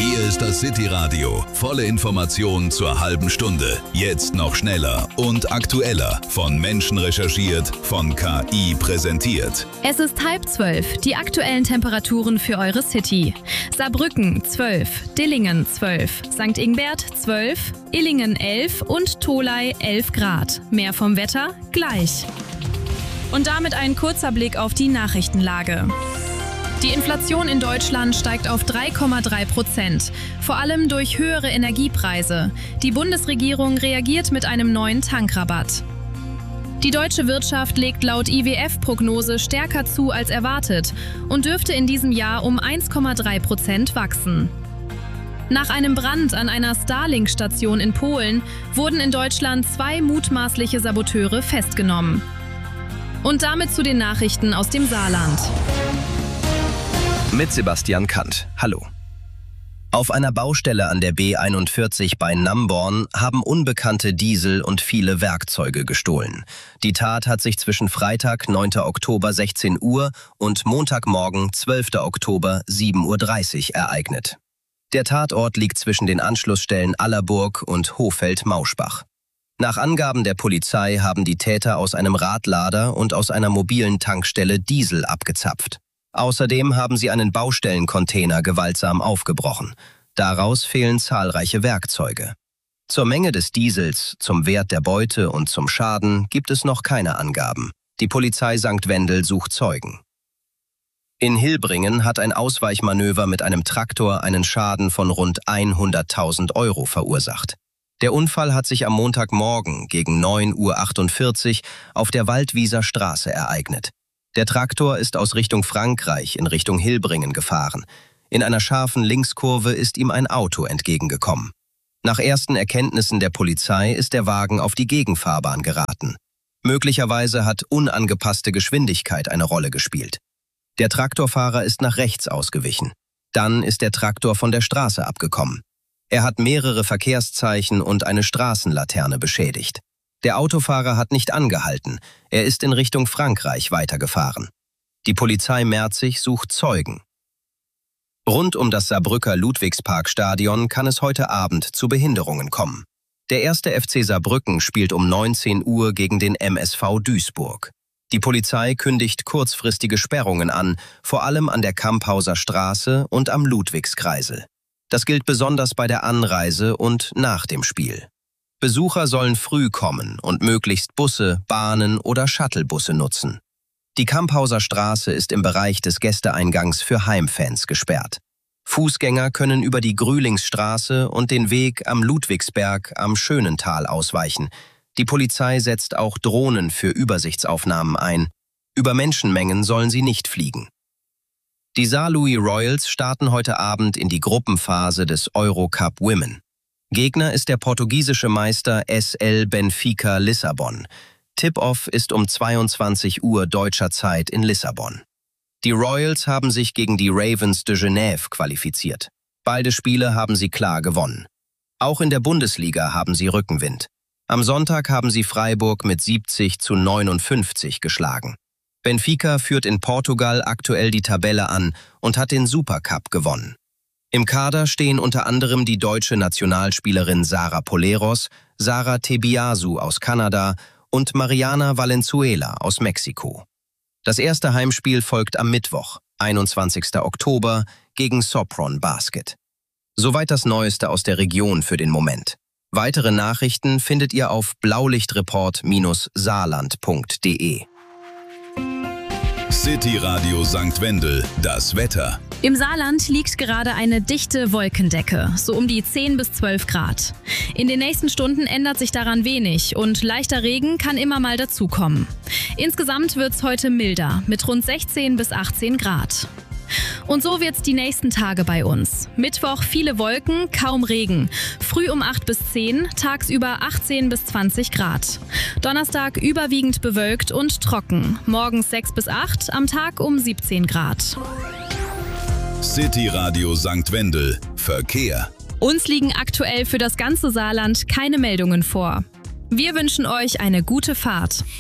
Hier ist das City Radio. Volle Informationen zur halben Stunde. Jetzt noch schneller und aktueller. Von Menschen recherchiert, von KI präsentiert. Es ist 11:30. Die aktuellen Temperaturen für eure City. Saarbrücken 12, Dillingen 12, St. Ingbert 12, Illingen 11 und Tholey 11 Grad. Mehr vom Wetter gleich. Und damit ein kurzer Blick auf die Nachrichtenlage. Die Inflation in Deutschland steigt auf 3,3%, vor allem durch höhere Energiepreise. Die Bundesregierung reagiert mit einem neuen Tankrabatt. Die deutsche Wirtschaft legt laut IWF-Prognose stärker zu als erwartet und dürfte in diesem Jahr um 1,3% wachsen. Nach einem Brand an einer Starlink-Station in Polen wurden in Deutschland 2 mutmaßliche Saboteure festgenommen. Und damit zu den Nachrichten aus dem Saarland. Mit Sebastian Kant. Hallo. Auf einer Baustelle an der B41 bei Namborn haben Unbekannte Diesel und viele Werkzeuge gestohlen. Die Tat hat sich zwischen Freitag, 9. Oktober 16 Uhr und Montagmorgen, 12. Oktober 7:30 Uhr ereignet. Der Tatort liegt zwischen den Anschlussstellen Allerburg und Hohfeld-Mauschbach. Nach Angaben der Polizei haben die Täter aus einem Radlader und aus einer mobilen Tankstelle Diesel abgezapft. Außerdem haben sie einen Baustellencontainer gewaltsam aufgebrochen. Daraus fehlen zahlreiche Werkzeuge. Zur Menge des Diesels, zum Wert der Beute und zum Schaden gibt es noch keine Angaben. Die Polizei St. Wendel sucht Zeugen. In Hilbringen hat ein Ausweichmanöver mit einem Traktor einen Schaden von rund 100.000 Euro verursacht. Der Unfall hat sich am Montagmorgen gegen 9:48 Uhr auf der Waldwieser Straße ereignet. Der Traktor ist aus Richtung Frankreich in Richtung Hilbringen gefahren. In einer scharfen Linkskurve ist ihm ein Auto entgegengekommen. Nach ersten Erkenntnissen der Polizei ist der Wagen auf die Gegenfahrbahn geraten. Möglicherweise hat unangepasste Geschwindigkeit eine Rolle gespielt. Der Traktorfahrer ist nach rechts ausgewichen. Dann ist der Traktor von der Straße abgekommen. Er hat mehrere Verkehrszeichen und eine Straßenlaterne beschädigt. Der Autofahrer hat nicht angehalten, er ist in Richtung Frankreich weitergefahren. Die Polizei Merzig sucht Zeugen. Rund um das Saarbrücker Ludwigsparkstadion kann es heute Abend zu Behinderungen kommen. Der 1. FC Saarbrücken spielt um 19 Uhr gegen den MSV Duisburg. Die Polizei kündigt kurzfristige Sperrungen an, vor allem an der Kamphauser Straße und am Ludwigskreisel. Das gilt besonders bei der Anreise und nach dem Spiel. Besucher sollen früh kommen und möglichst Busse, Bahnen oder Shuttlebusse nutzen. Die Kamphauser Straße ist im Bereich des Gästeeingangs für Heimfans gesperrt. Fußgänger können über die Grühlingsstraße und den Weg am Ludwigsberg am Schönental ausweichen. Die Polizei setzt auch Drohnen für Übersichtsaufnahmen ein. Über Menschenmengen sollen sie nicht fliegen. Die Saarlouis Royals starten heute Abend in die Gruppenphase des Eurocup Women. Gegner ist der portugiesische Meister SL Benfica Lissabon. Tip-Off ist um 22 Uhr deutscher Zeit in Lissabon. Die Royals haben sich gegen die Ravens de Genève qualifiziert. Beide Spiele haben sie klar gewonnen. Auch in der Bundesliga haben sie Rückenwind. Am Sonntag haben sie Freiburg mit 70:59 geschlagen. Benfica führt in Portugal aktuell die Tabelle an und hat den Supercup gewonnen. Im Kader stehen unter anderem die deutsche Nationalspielerin Sara Poleros, Sara Tebiasu aus Kanada und Mariana Valenzuela aus Mexiko. Das erste Heimspiel folgt am Mittwoch, 21. Oktober, gegen Sopron Basket. Soweit das Neueste aus der Region für den Moment. Weitere Nachrichten findet ihr auf blaulichtreport-saarland.de. City Radio St. Wendel, das Wetter. Im Saarland liegt gerade eine dichte Wolkendecke, so um die 10 bis 12 Grad. In den nächsten Stunden ändert sich daran wenig und leichter Regen kann immer mal dazukommen. Insgesamt wird's heute milder, mit rund 16 bis 18 Grad. Und so wird's die nächsten Tage bei uns. Mittwoch viele Wolken, kaum Regen. Früh um 8 bis 10, tagsüber 18 bis 20 Grad. Donnerstag überwiegend bewölkt und trocken. Morgens 6 bis 8, am Tag um 17 Grad. City Radio St. Wendel. Verkehr. Uns liegen aktuell für das ganze Saarland keine Meldungen vor. Wir wünschen euch eine gute Fahrt.